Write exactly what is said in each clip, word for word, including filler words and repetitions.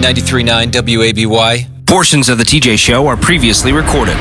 ninety-three point nine W A B Y. Portions of the T J Show are previously recorded.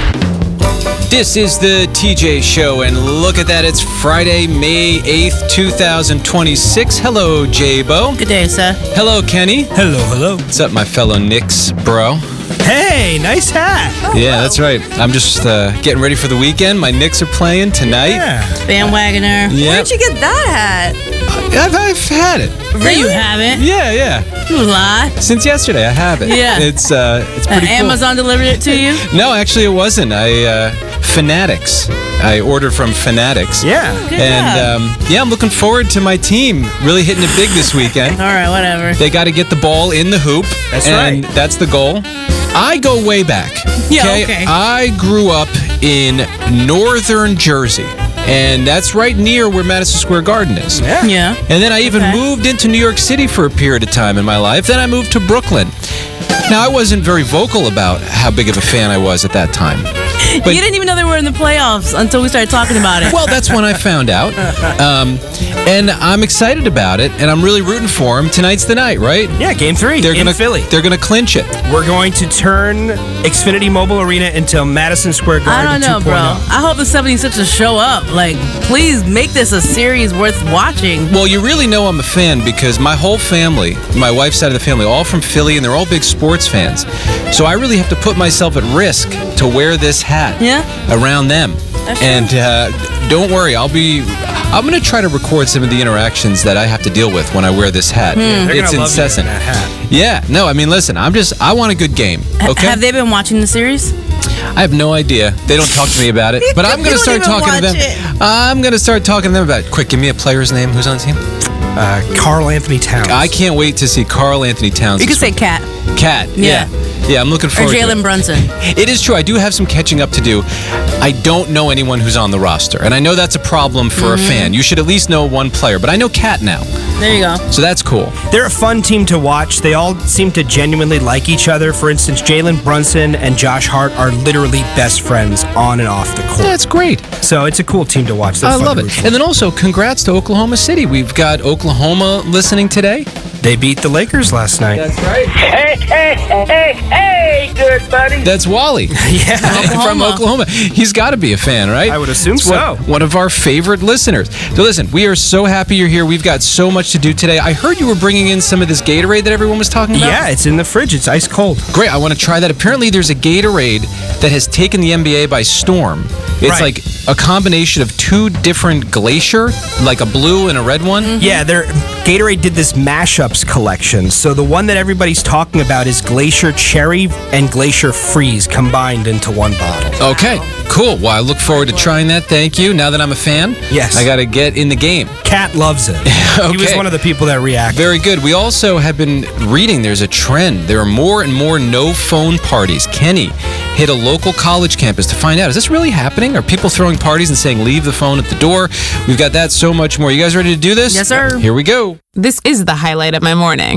This is the T J Show, and look at that. It's Friday, May eighth, twenty twenty-six. Hello, J-Bo. Good day, sir. Hello, Kenny. Hello, hello. What's up, my fellow Knicks, bro? Hey, nice hat. Oh, yeah, wow. That's right. I'm just uh, getting ready for the weekend. My Knicks are playing tonight. Yeah. Bandwagoner. Yep. Where'd you get that hat? I've, I've had it. Really? No, you haven't. Yeah, yeah. You lie. Since yesterday, I have it. Yeah. It's uh, it's pretty uh, cool. Amazon delivered it to you? No, actually, it wasn't. I uh, Fanatics. I ordered from Fanatics. Yeah. Good and um, yeah, I'm looking forward to my team really hitting it big this weekend. All right, whatever. They got to get the ball in the hoop. That's and right. That's the goal. I go way back. Yeah, okay. I grew up in northern Jersey, and that's right near where Madison Square Garden is. Yeah. Yeah. And then I even Okay. moved into New York City for a period of time in my life. Then I moved to Brooklyn. Now, I wasn't very vocal about how big of a fan I was at that time. But, you didn't even know they were in the playoffs until we started talking about it. well, that's when I found out. Um, and I'm excited about it, and I'm really rooting for them. Tonight's the night, right? Yeah, game three They're in gonna, Philly. They're going to clinch it. We're going to turn Xfinity Mobile Arena into Madison Square I Garden don't know, bro. I hope the seventy-sixers show up. Like, please make this a series worth watching. Well, you really know I'm a fan because my whole family, my wife's side of the family, all from Philly, and they're all big sports fans. So I really have to put myself at risk to wear this hat Yeah. around them. That's true. And uh, don't worry, I'll be. I'm going to try to record some of the interactions that I have to deal with when I wear this hat. They're It's gonna love you in incessant. that hat. Yeah, no, I mean, listen, I'm just. I want a good game. Okay. Have they been watching the series? I have no idea. They don't talk to me about it, but I'm You going to don't start even talking to them. watch it. I'm going to start talking to them about it. Quick, give me a player's name. Who's on the team? Uh, Carl Anthony Towns. I can't wait to see Carl Anthony Towns. You could this say week. Cat Cat. Yeah. Yeah. Yeah, I'm looking or forward to it. Jalen Brunson. It is true. I do have some catching up to do. I don't know anyone who's on the roster, and I know that's a problem for Mm-hmm. a fan. You should at least know one player, but I know Cat now, There you go. so that's cool. They're a fun team to watch. They all seem to genuinely like each other. For instance, Jalen Brunson and Josh Hart are literally best friends on and off the court. That's great. So it's a cool team to watch. They're I fun love to it. root for. And then also, congrats to Oklahoma City. We've got Oklahoma listening today. They beat the Lakers last night. right. Hey, hey, hey, hey, good buddy. That's Wally Yeah. from Oklahoma. Oklahoma. He's got to be a fan, right? I would assume It's one- so. One of our favorite listeners. So listen, we are so happy you're here. We've got so much to do today. I heard you were bringing in some of this Gatorade that everyone was talking about. Yeah, it's in the fridge. It's ice cold. Great, I want to try that. Apparently, there's a Gatorade that has taken the N B A by storm. It's Right. like a combination of two different glacier, like a blue and a red one. Yeah, they're, Gatorade did this mashups collection. So the one that everybody's talking about is Glacier Cherry and Glacier Freeze combined into one bottle. Okay, cool. Well, I look forward to trying that. Thank you. Now that I'm a fan, Yes. I got to get in the game. Cat loves it. He was Okay. one of the people that reacted. Very good. We also have been reading there's a trend. There are more and more no phone parties. Kenny hit a local college campus to find out, is this really happening? Are people throwing parties and saying leave the phone at the door? We've got that so much more. You guys ready to do this? Yes, sir. Here we go. This is the highlight of my morning.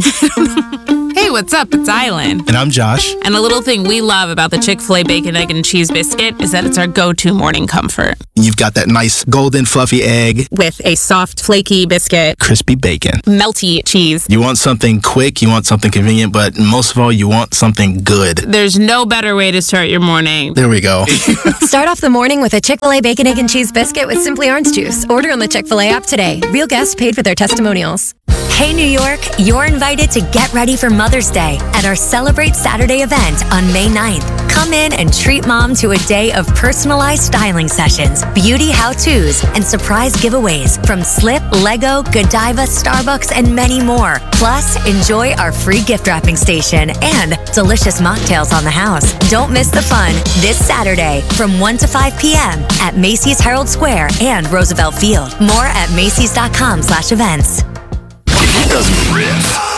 Hey, what's up? It's Island. And I'm Josh. And a little thing we love about the Chick-fil-A bacon, egg, and cheese biscuit is that it's our go-to morning comfort. You've got that nice golden fluffy egg, With a soft, flaky biscuit, crispy bacon. melty cheese. You want something quick, you want something convenient, but most of all, you want something good. There's no better way to start your morning. There we go. Start off the morning with a Chick-fil-A bacon, egg, and cheese biscuit with Simply Orange Juice. Order on the Chick-fil-A app today. Real guests paid for their testimonials. Hey, New York, you're invited to get ready for Mother's Day at our Celebrate Saturday event on May ninth. Come in and treat mom to a day of personalized styling sessions, beauty how-tos, and surprise giveaways from Slip, Lego, Godiva, Starbucks, and many more. Plus, enjoy our free gift wrapping station and delicious mocktails on the house. Don't miss the fun this Saturday from one to five p.m. at Macy's Herald Square and Roosevelt Field. More at Macy's dot com slash events. If it doesn't riff,